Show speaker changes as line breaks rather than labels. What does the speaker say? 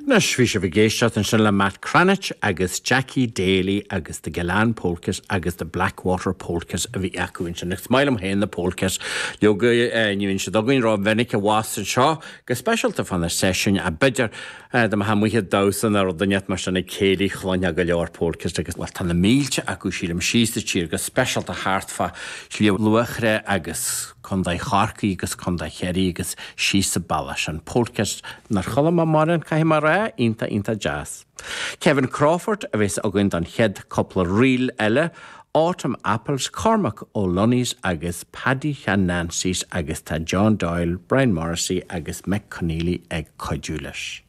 Na sví se bhgéisteat an sin le Matt Cranach agus Jackie Daly agus de Galan Polkas agus de Blackwater Polkas a bhí acuin sin. Nig smail am héin na Polkas. Leoga níonn se dogainn rá bhenig a bhásan seo go specialta fan na session a beidir de ha muiche dasan ar danet mar sinna céalaí chláine go leor Polkas agus le tanna mílte acu sílam sísta tír go specialta hartfa slíomh luachre agus chundai charcaí agus chundai cheiraí agus sísa ballas an Polkas nar cholam marin caiim mar rá inta jazz. Kevin Crawford a bheits aguint an head coppla riil eile Autumn Apples, Cormac O'Loney's agus Paddy Nancy's agus ta John Doyle, Brian Morrissey agus Mick Connelly ag coidúlis.